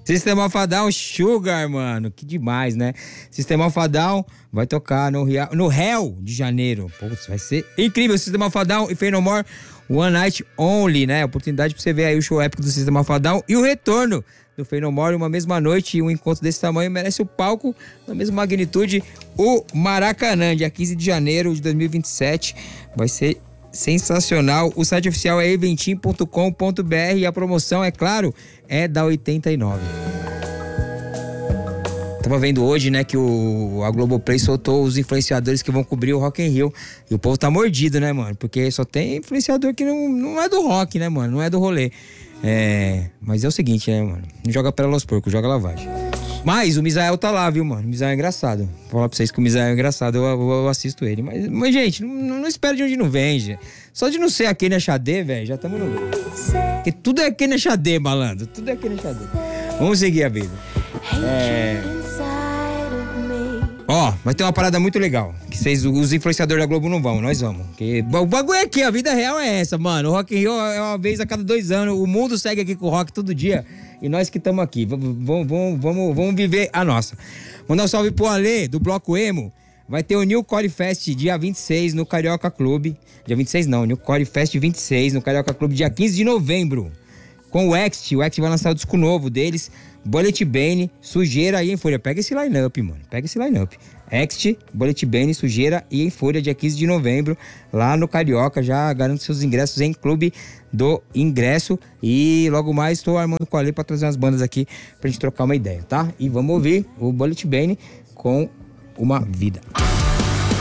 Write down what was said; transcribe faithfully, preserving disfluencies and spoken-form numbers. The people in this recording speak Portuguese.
Sistema of a Down, Sugar, mano. Que demais, né? Sistema of a Down vai tocar no, Rio, no Hell de Janeiro. Putz, vai ser incrível. Sistema of a Down e Faith No More, One Night Only, né? Oportunidade pra você ver aí o show épico do Sistema of a Down e o retorno do Faith No More, uma mesma noite, e um encontro desse tamanho merece o palco na mesma magnitude, o Maracanã, dia quinze de janeiro de dois mil e vinte e sete. Vai ser sensacional. O site oficial é eventim ponto com ponto br e a promoção, é claro, é da oitenta e nove. Tava vendo hoje, né, que o, a Globoplay soltou os influenciadores que vão cobrir o Rock in Rio. E o povo tá mordido, né, mano? Porque só tem influenciador que não, não é do rock, né, mano? Não é do rolê. É, mas é o seguinte, né, mano? Não joga pela Los Porcos, joga lavagem. Mas o Misael tá lá, viu, mano? O Misael é engraçado. Vou falar pra vocês que o Misael é engraçado, eu, eu, eu assisto ele. Mas, mas gente, não, não espera de onde não vem, gente. Só de não ser aqui na Xadê, velho, já estamos no... Porque tudo é aqui na Xadê, malandro. Tudo é aqui na Xadê. Vamos seguir a vida. É... Ó, vai ter uma parada muito legal. Que vocês, os influenciadores da Globo não vão, nós vamos. Porque o bagulho é aqui, a vida real é essa, mano. O Rock in Rio é uma vez a cada dois anos. O mundo segue aqui com o rock todo dia. E nós que estamos aqui. Vamos, vamos, vamos, vamos viver a nossa. Mandar um salve pro Alê, do Bloco Emo. Vai ter o New Core Fest dia vinte e seis no Carioca Clube. Dia vinte e seis não, New Core Fest vinte e seis no Carioca Clube, dia quinze de novembro. Com o Ext. O Ext vai lançar o disco novo deles. Bullet Bane, Sujeira e Em Fúria. Pega esse line-up, mano. Pega esse line-up. Ext, Bullet Bane, Sujeira e Em Fúria, dia quinze de novembro, lá no Carioca. Já garanto seus ingressos em Clube do Ingresso. E logo mais estou armando com a Lê pra trazer umas bandas aqui pra gente trocar uma ideia, tá? E vamos ouvir o Bullet Bane com Uma Vida.